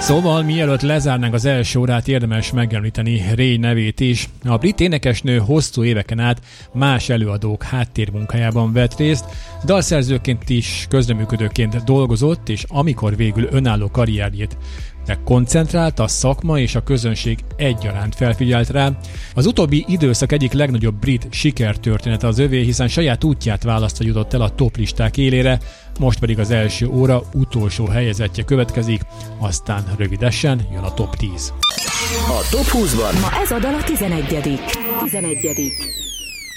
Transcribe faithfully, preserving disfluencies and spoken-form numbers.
Szóval mielőtt lezárnánk az első órát, érdemes megemlíteni Ray nevét is. A brit énekesnő hosszú éveken át más előadók háttérmunkájában vett részt, dalszerzőként is közreműködőként dolgozott, és amikor végül önálló karrierjét de koncentrált, a szakma és a közönség egyaránt felfigyelt rá. Az utóbbi időszak egyik legnagyobb brit sikertörténete az övé, hiszen saját útját választva jutott el a top listák élére, most pedig az első óra utolsó helyezettje következik, aztán rövidesen jön a top tíz. A top húszban ma ez a dal a tizenegyedik tizenegyedik